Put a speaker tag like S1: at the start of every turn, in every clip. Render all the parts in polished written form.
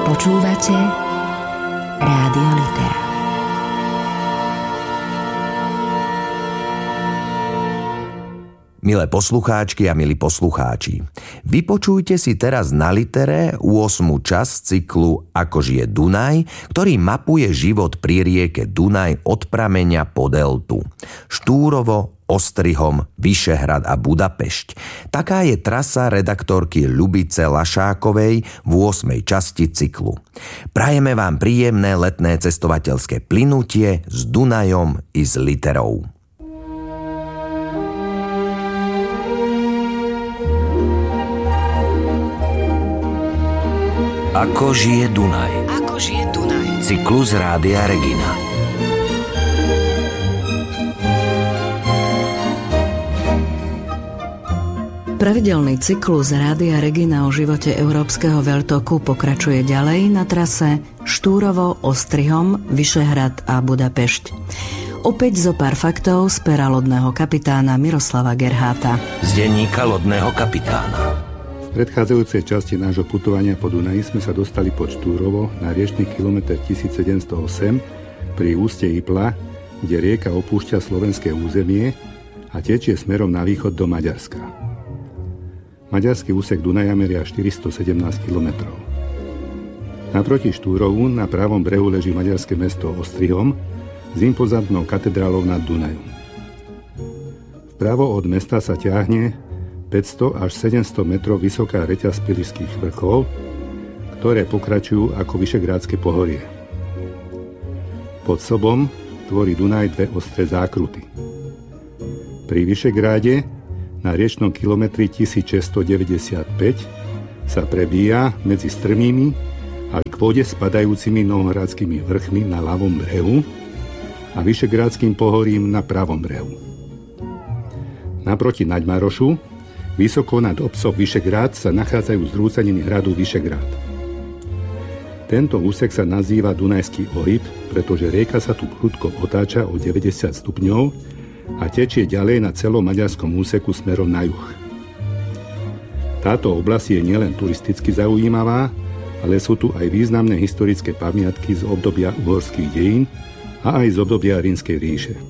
S1: Počúvate Rádio Litera.
S2: Milé poslucháčky a milí poslucháči, vypočujte si teraz na Litere 8. časť cyklu Ako žije Dunaj, ktorý mapuje život pri rieke Dunaj od prameňa po deltu. Štúrovo, Ostrihom, Vyšehrad a Budapešť. Taká je trasa redaktorky Ľubice Lašákovej v 8. časti cyklu. Prajeme vám príjemné letné cestovateľské plynutie s Dunajom i s Literou. Ako žije Dunaj. Ako žije Dunaj. Cyklus Rádia Regina.
S3: Pravidelný cyklus Rádia Regina o živote európskeho veľtoku pokračuje ďalej na trase Štúrovo, Ostrihom, Vyšehrad a Budapešť. Opäť zo pár faktov z pera lodného kapitána Miroslava Gerháta.
S2: Z denníka lodného kapitána.
S4: V predchádzajúcej časti nášho putovania po Dunaji sme sa dostali pod Štúrovo na riečny kilometr 1708 pri úste Ipla, kde rieka opúšťa slovenské územie a tečie smerom na východ do Maďarska. Maďarský úsek Dunaja meria 417 km. Naproti Štúrovu na pravom brehu leží maďarské mesto Ostrihom s impozantnou katedrálou nad Dunajom. Vpravo od mesta sa ťahne 500 až 700 metrov vysoká reťaz Spišských vrchov, ktoré pokračujú ako Vyšegrádske pohorie. Pod sobom tvorí Dunaj dve ostré zákruty. Pri Vyšegráde na riečnom kilometri 1695 sa prebíja medzi strmými až k vode spadajúcimi Novohradskými vrchmi na ľavom brehu a Vyšegrádskym pohorím na pravom brehu. Naproti Naďmarošu, vysoko nad obcom Vyšegrád, sa nachádzajú zrúcaniny hradu Vyšegrád. Tento úsek sa nazýva Dunajský ohyb, pretože rieka sa tu prudko otáča o 90 stupňov a tečie ďalej na celom maďarskom úseku smerom na juh. Táto oblasť je nielen turisticky zaujímavá, ale sú tu aj významné historické pamiatky z obdobia uhorských dejín a aj z obdobia Rímskej ríše.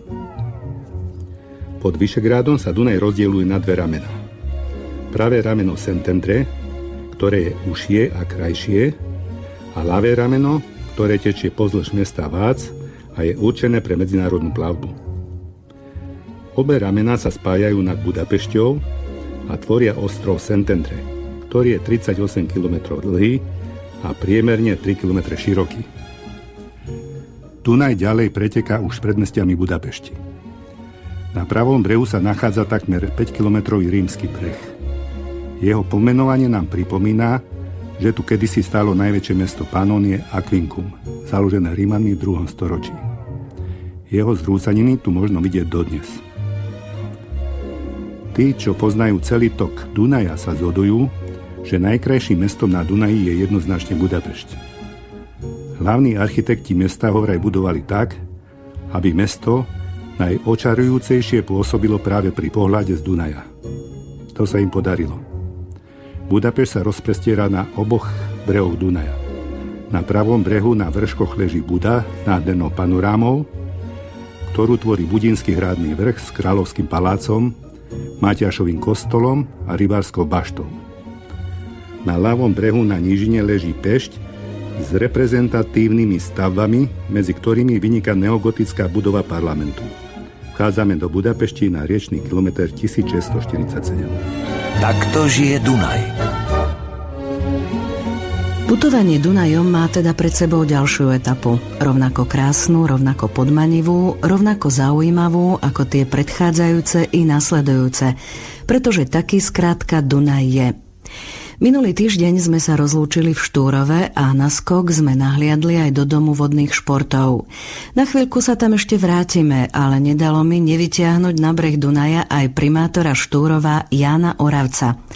S4: Pod Vyšegrádom sa Dunaj rozdeľuje na dve ramená. Pravé rameno Szentendre, ktoré je užšie a krajšie, a ľavé rameno, ktoré tečie pozdĺž mesta Vác a je určené pre medzinárodnú plavbu. Obe ramená sa spájajú nad Budapešťou a tvoria ostrov Szentendre, ktorý je 38 km dlhý a priemerne 3 km široký. Dunaj ďalej preteká už predmestiami Budapešti. Na pravom brehu sa nachádza takmer 5-kilometrový rímsky breh. Jeho pomenovanie nám pripomína, že tu kedysi stálo najväčšie mesto Panónie Aquincum, založené Rímanmi v 2. storočí. Jeho zrúcaniny tu možno vidieť dodnes. Tí, čo poznajú celý tok Dunaja, sa zhodujú, že najkrajším mestom na Dunaji je jednoznačne Budapešť. Hlavní architekti mesta ho vraj budovali tak, aby mesto najočarujúcejšie pôsobilo práve pri pohľade z Dunaja. To sa im podarilo. Budapešť sa rozprestiera na oboch brehoch Dunaja. Na pravom brehu na vrškoch leží Buda s nádhernou panorámou, ktorú tvorí Budínsky hrádny vrch s kráľovským palácom, Matiášovým kostolom a rybárskou baštou. Na ľavom brehu na nížine leží Pešť s reprezentatívnymi stavbami, medzi ktorými vyniká neogotická budova parlamentu. Vchádzame do Budapešti na riečny kilometr 1647.
S2: Takto žije Dunaj.
S3: Putovanie Dunajom má teda pred sebou ďalšiu etapu. Rovnako krásnu, rovnako podmanivú, rovnako zaujímavú ako tie predchádzajúce i nasledujúce, pretože taký skrátka Dunaj je. Minulý týždeň sme sa rozlúčili v Štúrove a na skok sme nahliadli aj do domu vodných športov. Na chvíľku sa tam ešte vrátime, ale nedalo mi nevytiahnuť na breh Dunaja aj primátora Štúrova Jána Oravca.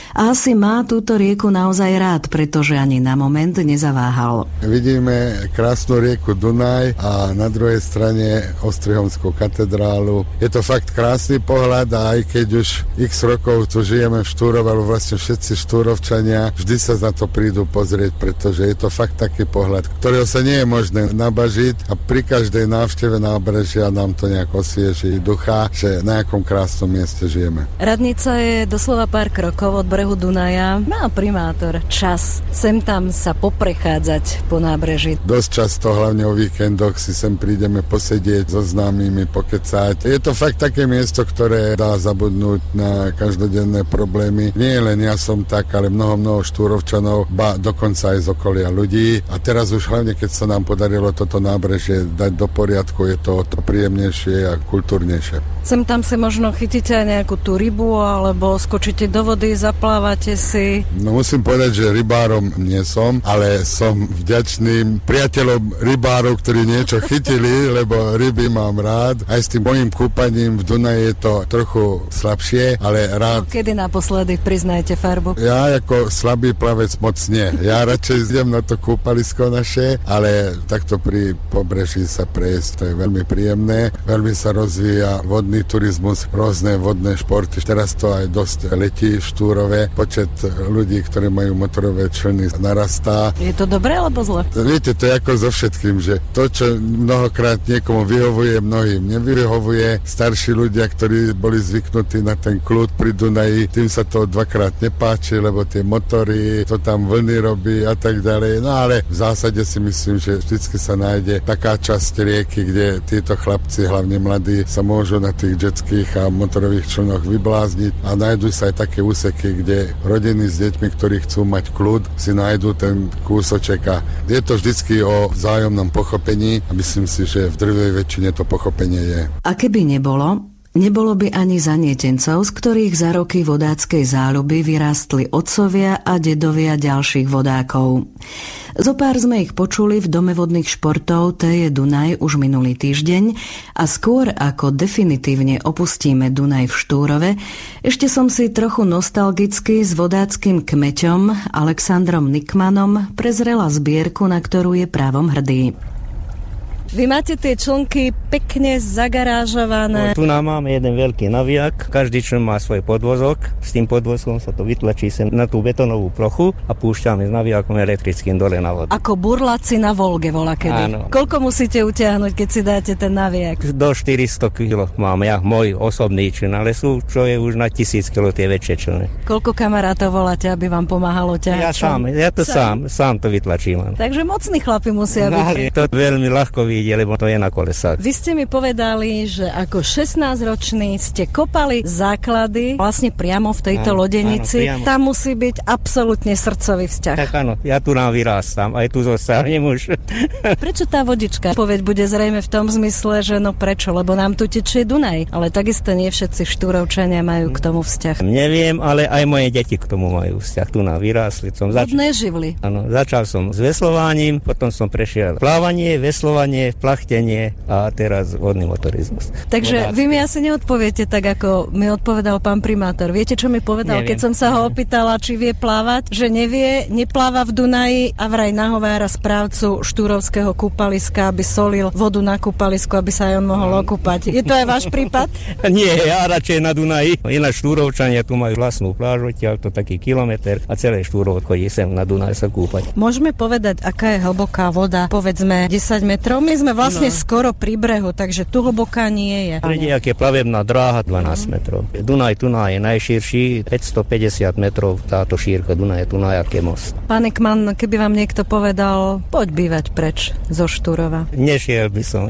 S3: A asi má túto rieku naozaj rád, pretože ani na moment nezaváhal.
S5: Vidíme krásnu rieku Dunaj a na druhej strane Ostrihomskú katedrálu. Je to fakt krásny pohľad a aj keď už x rokov tu žijeme v Štúrove, ale vlastne všetci štúrovčania vždy sa na to prídu pozrieť, pretože je to fakt taký pohľad, ktorého sa nie je možné nabažiť a pri každej návšteve nábrežia nám to nejak osvieží ducha, že na akom krásnom mieste žijeme.
S6: Radnica je doslova pár krokov od brehu Dunaja. Má primátor čas sem tam sa poprechádzať po nábreží?
S5: Dosť často, hlavne o víkendoch, si sem prídeme posedieť so známymi, pokecať. Je to fakt také miesto, ktoré dá zabudnúť na každodenné problémy. Nie len ja som tak, ale mnoho štúrovčanov, ba dokonca aj z okolia ľudí. A teraz už hlavne, keď sa nám podarilo toto nábrežie dať do poriadku, je to príjemnejšie a kultúrnejšie.
S6: Sem tam si možno chytíte aj nejakú tú rybu, alebo skočíte do vody, zaplávate si.
S5: No musím povedať, že rybárom nie som, ale som vďačným priateľom rybárov, ktorí niečo chytili, lebo ryby mám rád. Aj s tým mojím kúpaním v Dunaji je to trochu slabšie, ale rád.
S6: No, kedy naposledy priznajte farbu?
S5: Ja ako slabý plavec moc nie. Ja radšej idem na to kúpalisko naše, ale takto pri pobreží sa prejsť, to je veľmi príjemné. Veľmi sa rozvíja vodný turizmus, rôzne vodné športy. Teraz to aj dosť letí v Štúrove. Počet ľudí, ktorí majú motorové člny, narastá.
S6: Je to dobré alebo zle?
S5: Viete, to je ako so všetkým, že to, čo mnohokrát niekomu vyhovuje, mnohým nevyhovuje. Starší ľudia, ktorí boli zvyknutí na ten kľud pri Dunaji, tým sa to dvakrát nepáči, lebo tie motory, to tam vlny robí a tak ďalej. No ale v zásade si myslím, že vždycky sa nájde taká časť rieky, kde títo chlapci, hlavne mladí, sa môžu na tých jetských a motorových člnoch vyblázniť a nájdu sa aj také úseky, kde rodiny s deťmi, ktorí chcú mať kľud, si nájdu ten kúsoček a je to vždycky o vzájomnom pochopení a myslím si, že v drvivej väčšine to pochopenie je. A
S3: keby nebolo by ani zanietencov, z ktorých za roky vodáckej záľuby vyrástli otcovia a dedovia ďalších vodákov. Zopár sme ich počuli v Dome vodných športov T.J. Dunaj už minulý týždeň a skôr ako definitívne opustíme Dunaj v Štúrove, ešte som si trochu nostalgicky s vodáckym kmeťom Alexandrom Nickmanom prezrela zbierku, na ktorú je právom hrdý.
S6: Vy máte tie člnky pekne zagarážované.
S7: Tu nám máme jeden veľký navijak, každý čln má svoj podvozok, s tým podvozkom sa to vytlačí sem na tú betónovú plochu a púšťame s navijakom elektrickým dole na vodu.
S6: Ako burláci na Volge volakedy.
S7: Áno.
S6: Koľko musíte utiahnuť, keď si dáte ten navijak?
S7: Do 400 kg mám ja, môj osobný čln, ale sú, čo je už na 1000 kg tie väčšie člny.
S6: Koľko kamarátov voláte, aby vám pomáhalo ťahať?
S7: Ja to sám to vytlačím.
S6: Takže mocní chlapi musia byť.
S7: To veľmi ľahko lebo to je na kolesách.
S6: Vy ste mi povedali, že ako 16-ročný ste kopali základy vlastne priamo v tejto lodenici.
S7: Áno,
S6: tam musí byť absolútne srdcový vzťah.
S7: Tak áno, ja tu nám vyrástam, aj tu zostanem už.
S6: Prečo tá vodička? Povedť bude zrejme v tom zmysle, že no prečo, lebo nám tu tečie Dunaj, ale takisto nie všetci Štúrovčania majú k tomu vzťah.
S7: Neviem, ale aj moje deti k tomu majú vzťah. Tu nám vyrástli.
S6: Vodné živly.
S7: Áno, začal som s veslovaním, potom som prešiel plávanie, veslovanie, plachtenie a teraz vodný motorizmus.
S6: Takže vy mi asi neodpoviete tak, ako mi odpovedal pán primátor. Viete, čo mi povedal,
S7: Neviem.
S6: keď som sa ho opýtala, či vie plávať? Že nevie, nepláva v Dunaji a vraj nahovára správcu štúrovského kúpaliska, aby solil vodu na kúpalisku, aby sa aj on mohol okúpať. Je to aj váš prípad?
S7: Nie, ja radšej na Dunaji. Ináč Štúrovčania tu majú vlastnú plážu, to taký kilometr a celé Štúrov chodí sem na Dunaj sa kúpať.
S6: Môžeme povedať, aká je hlboká voda? Povedzme 10 metrov. My sme vlastne skoro pri brehu, takže tu hlboká nie je.
S7: Ak je plavebná dráha 12 metrov. Dunaj je najširší, 550 metrov táto šírka Dunaj je most.
S6: Pán Nickman, keby vám niekto povedal, poď bývať preč zo Štúrova.
S7: Nešiel by som.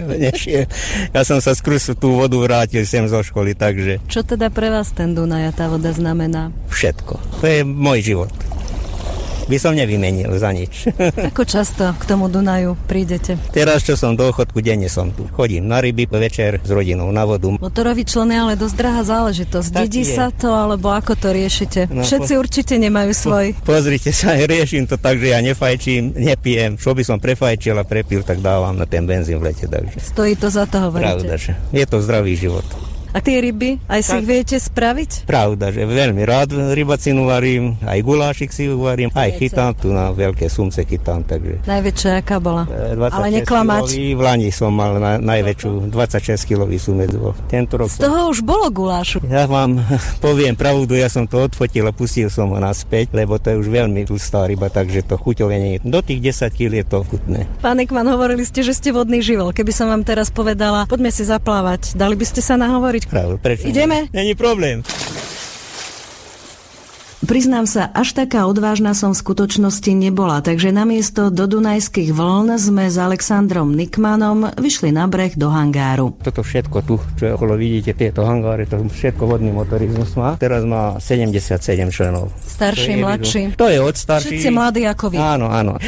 S7: Ja som sa skrz tú vodu vrátil sem zo školy, takže...
S6: Čo teda pre vás ten Dunaj a tá voda znamená?
S7: Všetko. To je môj život. By som nevymenil za nič.
S6: Ako často k tomu Dunaju prídete?
S7: Teraz, čo som do chodku, denne som tu. Chodím na ryby, večer s rodinou na vodu.
S6: Motorový čln je ale dosť drahá záležitosť. Dedí sa to, alebo ako to riešite? Všetci určite nemajú svoj.
S7: Pozrite sa, riešim to tak, že ja nefajčím, nepijem. Čo by som prefajčil a prepil, tak dávam na ten benzín v lete. Takže.
S6: Stojí to za to, hovoríte?
S7: Pravda, že je to zdravý život.
S6: A tie ryby, aj si ich viete spraviť?
S7: Pravda, že veľmi rád rybacinu varím, aj gulášik si uvarím, aj chytám, tu na veľké sumce chytám, takže...
S6: Najväčšia aká bola?
S7: 26
S6: Ale neklamať.
S7: V Lani som mal najväčšiu, 26-kilový sumec bol. Tento rok
S6: Z toho už bolo gulášu.
S7: Ja vám poviem pravdu, ja som to odfotil a pustil som ho naspäť, lebo to je už veľmi tlustá ryba, takže to chuťové nie je. Do tých 10 kg je to chutné.
S6: Pán Ekman, hovorili ste, že ste vodný živel. Keby som vám teraz povedala, poďme si zaplávať, dali by ste sa nahovoriť?
S7: Pravdu, prečo?
S6: Ideme?
S7: Není problém.
S3: Priznám sa, až taká odvážna som v skutočnosti nebola, takže namiesto do Dunajských vln sme s Alexandrom Nickmanom vyšli na breh do hangáru.
S7: Toto všetko tu, čo okolo vidíte, tieto hangáre, to všetko vodný motorizmus má. Teraz má 77 členov.
S6: Starší, mladší.
S7: To je od starší.
S6: Všetci mladí ako vy.
S7: Áno, áno.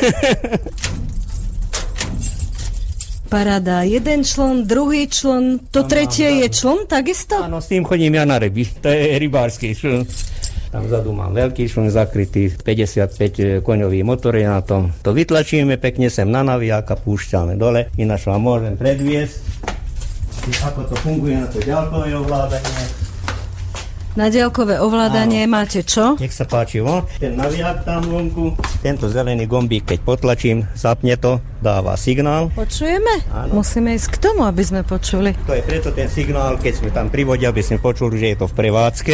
S6: Paráda, jeden člen, druhý člen, to tretie je člen, takisto?
S7: Áno, s tým chodím ja na ryby, to je rybársky člen. Tam vzadu mám veľký člen zakrytý, 55 koňový motor je na tom. To vytlačíme pekne sem na navijáka, púšťame dole, ináč vám môžem predviesť, ako to funguje na to ďalkové ovládanie.
S6: Na diaľkové ovládanie máte čo?
S7: Nech sa páči, ten naviják tam vonku, tento zelený gombík, keď potlačím, zapne to, dáva signál.
S6: Počujeme? Áno. Musíme ísť k tomu, aby sme počuli.
S7: To je preto ten signál, keď sme tam pri vode, aby sme počuli, že je to v prevádzke.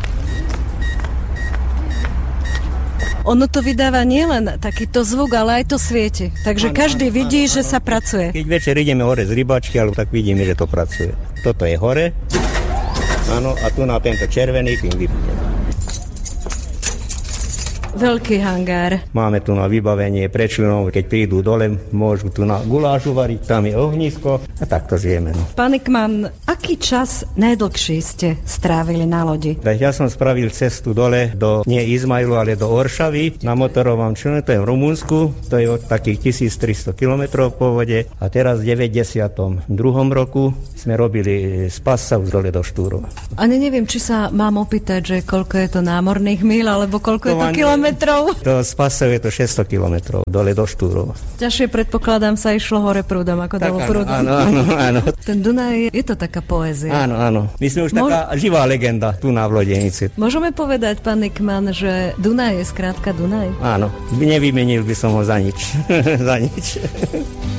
S6: Ono to vydáva nielen takýto zvuk, ale aj to svieti. Takže každý vidí, že sa pracuje.
S7: Keď večer ideme hore z rybačky, ale tak vidíme, že to pracuje. Toto je hore. Áno, a tu na tento červený tým vypne.
S6: Veľký hangár.
S7: Máme tu na vybavenie pre členov, keď prídu dole, môžu tu na gulášu variť, tam je ohnisko a takto žijeme. No.
S6: Pán Ekman, aký čas najdlhší ste strávili na lodi?
S7: Ja som spravil cestu dole do, nie Izmailu, ale do Oršavy na motorovom člene, to je v Rumunsku, to je od takých 1300 km po vode a teraz v 92. roku sme robili z Passau dole do Štúrova.
S6: Ani neviem, či sa mám opýtať, že koľko je to námorných míľ, alebo koľko je to kilometrov.
S7: To z Passau je to 600 km dole do Štúrova.
S6: Ťažšie predpokladám sa išlo hore prúdom, ako dalo prúdom.
S7: Áno.
S6: Ten Dunaj, je to taká poézia.
S7: Áno. My sme už taká živá legenda tu na Vlodenici.
S6: Môžeme povedať, pán Ekman, že Dunaj je skrátka Dunaj?
S7: Áno, nevymenil by som ho za nič. Za nič.